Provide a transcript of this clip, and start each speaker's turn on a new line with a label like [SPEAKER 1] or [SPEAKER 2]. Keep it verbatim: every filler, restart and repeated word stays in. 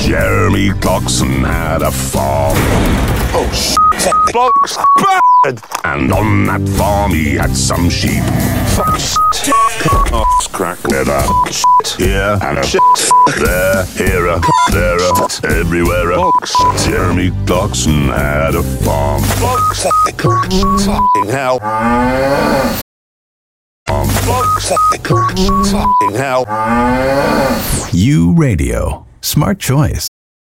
[SPEAKER 1] Jeremy Clarkson had a farm.
[SPEAKER 2] Oh, shit. Blocks bad.
[SPEAKER 1] And on that farm he had some sheep.
[SPEAKER 2] Fuck shit. Oh, crack.
[SPEAKER 1] Never
[SPEAKER 2] Shit.
[SPEAKER 1] here and a
[SPEAKER 2] Shit.
[SPEAKER 1] there, here a, there a, everywhere a.
[SPEAKER 2] Blocks.
[SPEAKER 1] Jeremy Clarkson had a farm.
[SPEAKER 2] Blocks. Fucking hell. Blocks. Fucking hell.
[SPEAKER 3] U Radio. Smart choice.